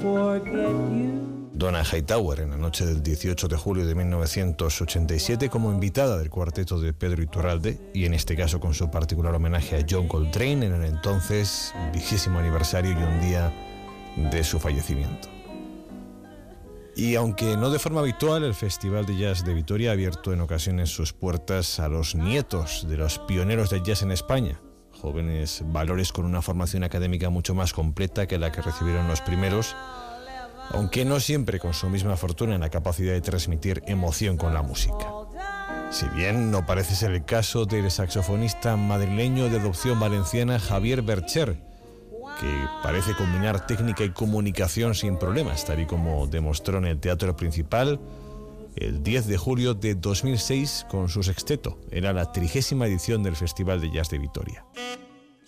Donna Hightower en la noche del 18 de julio de 1987 como invitada del cuarteto de Pedro Iturralde, y en este caso con su particular homenaje a John Coltrane en el entonces 20º aniversario y un día de su fallecimiento. Y aunque no de forma habitual, el Festival de Jazz de Vitoria ha abierto en ocasiones sus puertas a los nietos de los pioneros del jazz en España, jóvenes valores con una formación académica mucho más completa que la que recibieron los primeros, aunque no siempre con su misma fortuna en la capacidad de transmitir emoción con la música. Si bien no parece ser el caso del saxofonista madrileño de adopción valenciana Javier Bercher, que parece combinar técnica y comunicación sin problemas, tal y como demostró en el Teatro Principal el 10 de julio de 2006 con su sexteto. Era la 30ª edición del Festival de Jazz de Vitoria.